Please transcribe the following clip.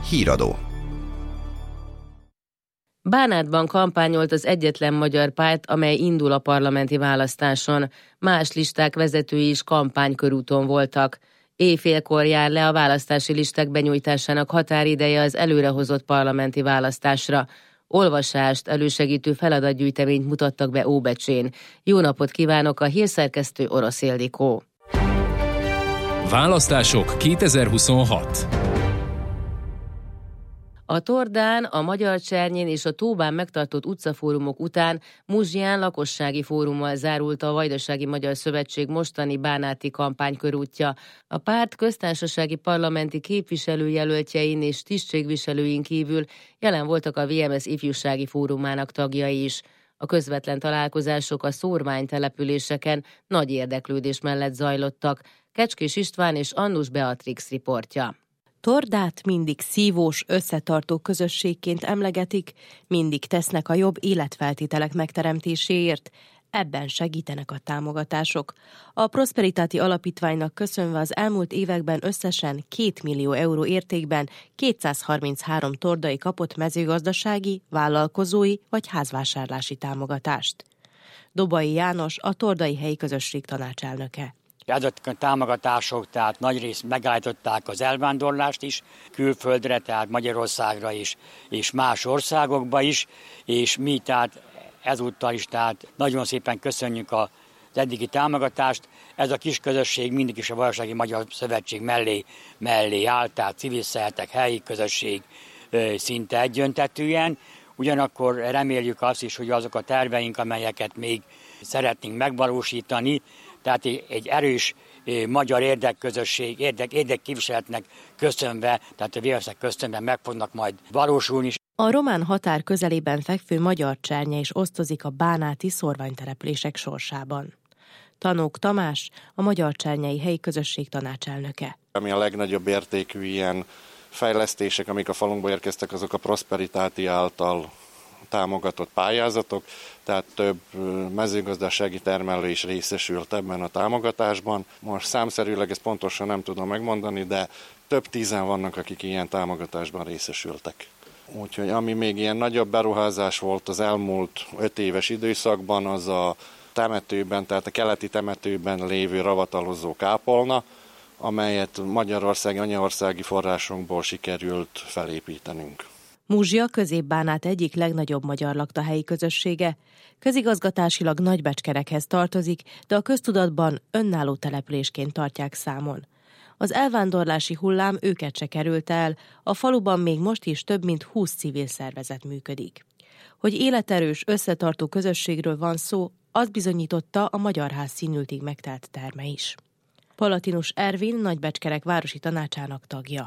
Híradó. Bánátban kampányolt az egyetlen magyar párt, amely indul a parlamenti választáson. Más listák vezetői is kampánykörúton voltak. Éjfélkor jár le a választási listák benyújtásának határideje az előrehozott parlamenti választásra. Olvasást elősegítő feladatgyűjteményt mutattak be Óbecsén. Jó napot kívánok, a hírszerkesztő Orosz Ildikó. Választások 2026. A Tordán, a Magyarcsernyén és a Tóbán megtartott utcafórumok után Muzsján lakossági fórummal zárult a Vajdasági Magyar Szövetség mostani bánáti kampánykörútja. A párt köztársasági parlamenti képviselőjelöltjein és tisztségviselőin kívül jelen voltak a VMS ifjúsági fórumának tagjai is. A közvetlen találkozások a szórványtelepüléseken nagy érdeklődés mellett zajlottak. Kecskés István és Annus Beatrix riportja. Tordát mindig szívós, összetartó közösségként emlegetik, mindig tesznek a jobb életfeltételek megteremtéséért, ebben segítenek a támogatások. A Prosperitáti Alapítványnak köszönve az elmúlt években összesen 2 millió euró értékben 233 tordai kapott mezőgazdasági, vállalkozói vagy házvásárlási támogatást. Dobai János, a Tordai Helyi Közösség tanácselnöke. Ezek a támogatások tehát nagyrészt megállították az elvándorlást is külföldre, tehát Magyarországra is, és más országokba is, és mi tehát ezúttal is tehát nagyon szépen köszönjük az eddigi támogatást. Ez a kis közösség mindig is a Vajdasági Magyar Szövetség mellé állt, tehát civil szervezetek, helyi közösség szinte egyöntetűen. Ugyanakkor reméljük azt is, hogy azok a terveink, amelyeket még szeretnénk megvalósítani, tehát egy erős magyar érdekközösség, érdekképviseletnek köszönve, tehát a VMS-nek köszönve meg fognak majd valósulni is. A román határ közelében fekvő Magyarcsernye is osztozik a bánáti szórványtelepülések sorsában. Tanók Tamás, a Magyarcsernyei Helyi Közösség tanácselnöke. Ami a legnagyobb értékű ilyen fejlesztések, amik a falunkba érkeztek, azok a Prosperitáti által támogatott pályázatok, tehát több mezőgazdasági termelő is részesült ebben a támogatásban. Most számszerűleg ezt pontosan nem tudom megmondani, de több 10 vannak, akik ilyen támogatásban részesültek. Úgyhogy ami még ilyen nagyobb beruházás volt az elmúlt 5 éves időszakban, az a temetőben, tehát a keleti temetőben lévő ravatalozó kápolna, amelyet magyarországi, anyaországi forrásunkból sikerült felépítenünk. Muzsia Közép-Bánát egyik legnagyobb magyar laktahelyi közössége. Közigazgatásilag Nagybecskerekhez tartozik, de a köztudatban önálló településként tartják számon. Az elvándorlási hullám őket se került el, a faluban még most is több mint 20 civil szervezet működik. Hogy életerős, összetartó közösségről van szó, azt bizonyította a Magyar Ház színültig megtelt terme is. Palatinus Ervin Nagybecskerek városi tanácsának tagja.